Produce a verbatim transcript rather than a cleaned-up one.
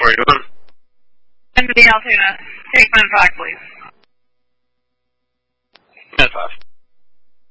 for you. Anybody else going to take one o'clock, please?